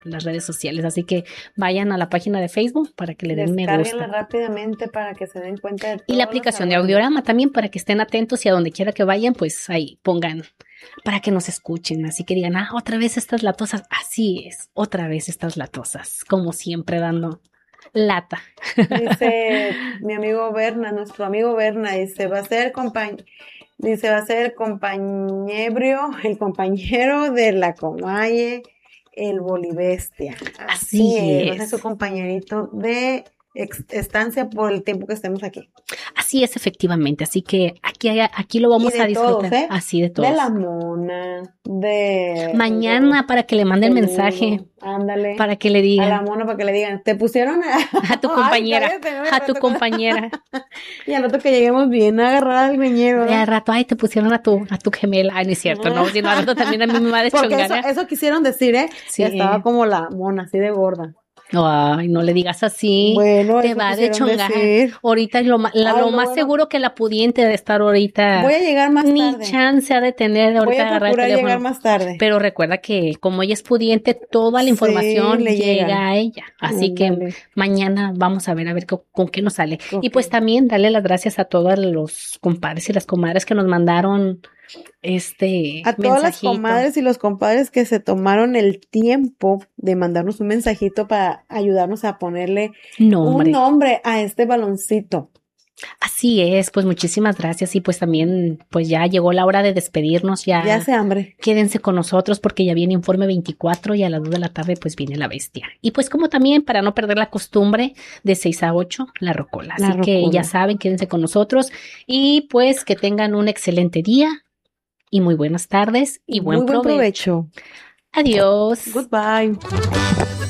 las redes sociales. Así que vayan a la página de Facebook para que le den me Descárguenla gusta. rápidamente para que se den cuenta de Y la todos los aplicación de arreglos. Audiorama también para que estén atentos y a donde quiera que vayan, pues ahí pongan para que nos escuchen. Así que digan, otra vez estas latosas. Así es, otra vez estas latosas. Como siempre, dando lata. Dice mi amigo Berna, nuestro amigo Berna, dice, va a ser el compañero de la Comaye, el Bolibestia. Así Así va a ser su es. compañerito de estancia por el tiempo que estemos aquí. Así es, efectivamente. Así que aquí lo Y vamos a de todos, disfrutar. Así de de todos. la mona, de Mañana para que le manden Peludo, mensaje, ándale, para que le a la digan mona para que le digan, te pusieron a tu Ay, compañera, cállate, no me a tu reto- compañera. Y al rato que lleguemos bien agarrada al greñero, De al ¿verdad? rato, te pusieron a tu gemela. Ay, no es cierto, no, si no, al rato también a mí me va a Porque deschongar. eso quisieron decir, ¿eh? Sí. Estaba como la mona, así de gorda. Ay, no le digas así. Bueno, Te eso va a quisieron deschongar. decir. Ahorita lo Ay, más bueno, seguro que la pudiente de estar ahorita. voy a llegar más Ni tarde. chance ha de tener Voy ahorita a de agarrar el procurar llegar teléfono. más tarde. Pero recuerda que como ella es pudiente, toda la Sí, información le llega llega. a ella. Así que Ándale. mañana vamos a ver con qué nos sale. Ok. Y pues también darle las gracias a todos los compadres y las comadres que nos mandaron A todas las mensajito. comadres y los compadres que se tomaron el tiempo de mandarnos un mensajito para ayudarnos a ponerle un nombre a este baloncito. Así es, pues muchísimas gracias y pues también pues ya llegó la hora de despedirnos, Ya hace hambre. Quédense con nosotros porque ya viene Informe 24 y a las 2 de la tarde pues viene la bestia. Y pues como también para no perder la costumbre de 6 a 8 la rocola. Así que ya saben, quédense con nosotros y pues que tengan un excelente día y muy buenas tardes y buen provecho. Adiós. Goodbye.